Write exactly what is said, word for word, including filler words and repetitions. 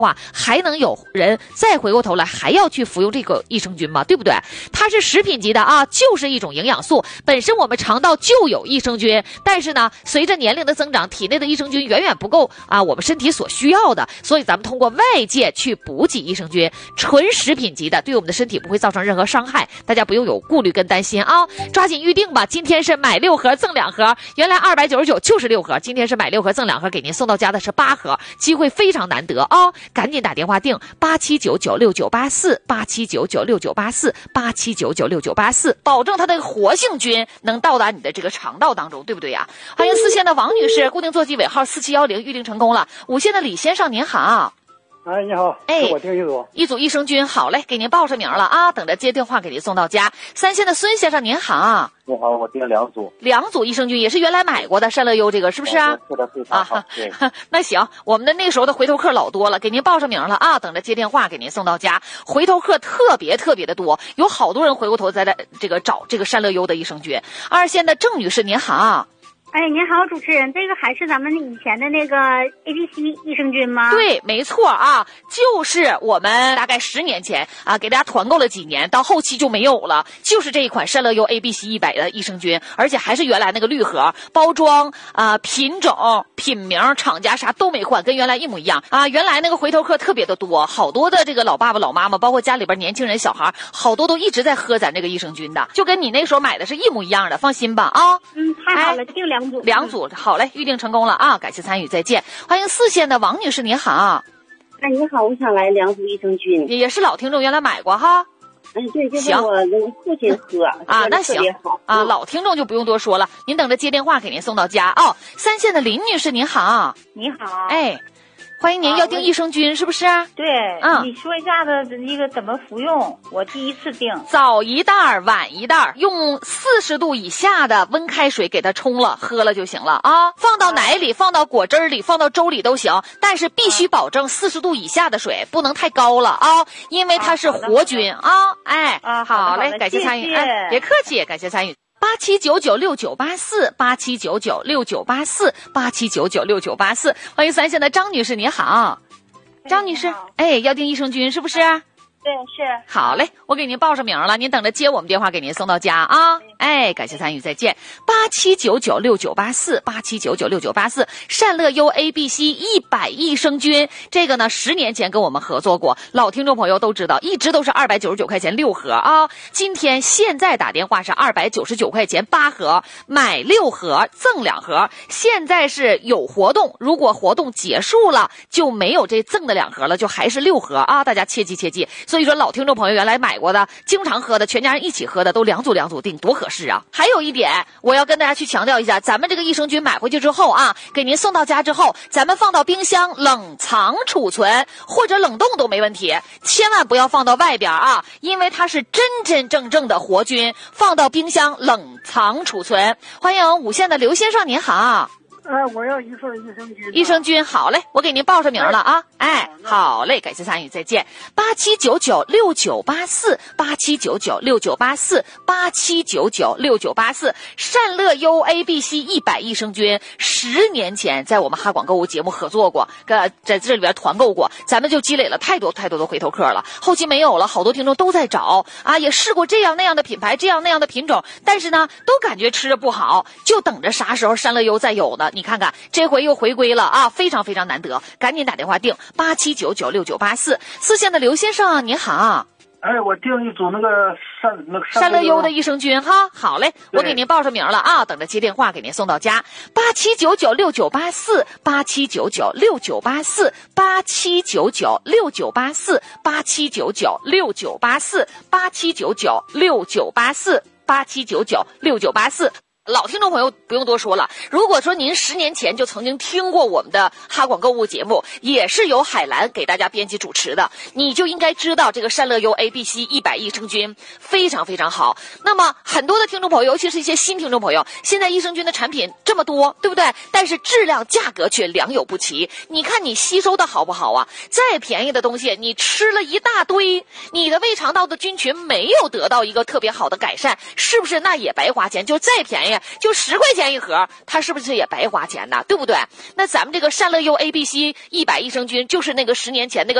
话还能有人再回过头来还要去服用这个益生菌吗？对不对？它是食品级的啊，就是一种营养素，本身我们肠道就有益生菌，但是呢，随着年龄的增长，体内的益生菌远远不够啊，我们身体所需要的，所以咱们通过外界去补给益生菌，纯食品级的，对我们的身体不会造成任何伤害，大家不用有顾虑跟担心啊，抓紧预定吧！今天是买六盒赠两盒，原来二百九十九就是六盒，今天是买六盒赠两盒，给您送到家的是八盒，机会非常难得啊！赶紧打电话订八七九九六九八四八七九九六九八四八七九九六九八四，保证它的活性菌能到达你的这个肠道当中，对不对呀？欢迎四线的王女士，固定座机尾号四七一零，预定成功了。五线的李先生您好。 哎，你好， 哎， 我订一组， 一组益生菌，好嘞，给您报上名了啊，等着接电话给您送到家。三线的孙先生您好。 你好，我订两组， 两组益生菌也是原来买过的善乐优，这个是不是啊？ 是的，非常好。对， 那行，我们的那时候的回头客老多了，给您报上名了啊，等着接电话给您送到家。回头客特别特别的多，有好多人回过头再来这个找这个善乐优的益生菌。二线的郑女士您好。 哎，您好，主持人，这个还是咱们以前的那个 A B C 益生菌吗？ 对，没错啊，就是我们大概十年前啊，给大家团购了几年，到后期就没有了，就是这一款善乐优 A B C 一百的益生菌，而且还是原来那个绿盒，包装啊、呃、品种、品名、厂家啥都没换，跟原来一模一样啊。原来那个回头客特别的多，好多的这个老爸爸、老妈妈，包括家里边年轻人、小孩，好多都一直在喝咱这个益生菌的，就跟你那时候买的是一模一样的，放心吧啊。 嗯，太好了，订两。 两组，好嘞，预定成功了啊！感谢参与，再见。欢迎四线的王女士，您好。 哎，你好，我想来两组益生菌， 也是老听众，原来买过哈。 嗯，对，就是我那个父亲喝啊，那行啊，老听众就不用多说了，您等着接电话给您送到家哦。三线的林女士，您好。 你好。 哎。欢迎您，要订益生菌是不是啊？ 对，嗯，你说一下子那个怎么服用？我第一次订， 早一袋晚一袋，用四十度以下的温开水给它冲了，喝了就行了啊。放到奶里，放到果汁里，放到粥里都行，但是必须保证四十度以下的水，不能太高了啊，因为它是活菌啊。哎， 啊， 好嘞，感谢参与，哎，别客气，感谢参与。八七九九六九八四八七九九六九八四八七九九六九八四，欢迎三线的张女士，您好，张女士，哎，要订益生菌是不是？ 对，是。 好嘞，我给您报上名了，您等着接我们电话给您送到家啊。哎，感谢参与，再见。八七九九六九八四八七九九六九八四，善乐优 A B C 一百益生菌，这个呢十年前跟我们合作过，老听众朋友都知道，一直都是二百九十九块钱六盒啊。今天现在打电话是二百九十九块钱八盒，买六盒赠两盒。现在是有活动，如果活动结束了就没有这赠的两盒了，就还是六盒啊，大家切记切记。所以说老听众朋友原来买过的，经常喝的，全家人一起喝的，都两组两组订，多合适啊。还有一点我要跟大家去强调一下，咱们这个益生菌买回去之后啊，给您送到家之后，咱们放到冰箱冷藏储存或者冷冻都没问题，千万不要放到外边啊，因为它是真真正正的活菌，放到冰箱冷藏储存。欢迎五线的刘先生，您好。 呃，我要一份益生菌。 益生菌，好嘞，我给您报上名了啊。哎，好嘞，感谢参与，再见。八七九九六九八四八七九九六九八四八七九九六九八四，善乐优 A B C 一百益生菌，十年前在我们哈广购物节目合作过，呃，在这里边团购过，咱们就积累了太多太多的回头客了。后期没有了，好多听众都在找啊，也试过这样那样的品牌，这样那样的品种，但是呢，都感觉吃着不好，就等着啥时候善乐优再有呢？你看看这回又回归了啊，非常非常难得，赶紧打电话订八七九九六九八四。四线的刘先生您好。 哎，我订一组那个善那个善乐优的益生菌哈，好嘞，我给您报上名了啊，等着接电话给您送到家。八七九九六九八四八七九九六九八四八七九九六九八四八七九九六九八四八七九九六九八四八七九九六九八四。老听众朋友不用多说了，如果说您十年前就曾经听过我们的哈广购物节目，也是由海兰给大家编辑主持的，你就应该知道这个善乐优 A B C 一百益生菌非常非常好。那么很多的听众朋友，尤其是一些新听众朋友，现在益生菌的产品这么多，对不对？但是质量价格却良莠不齐，你看你吸收的好不好啊？再便宜的东西你吃了一大堆，你的胃肠道的菌群没有得到一个特别好的改善，是不是那也白花钱？就再便宜就十块钱一盒，它是不是也白花钱呢？对不对？那咱们这个善乐优 A B C 一百益生菌就是那个十年前那个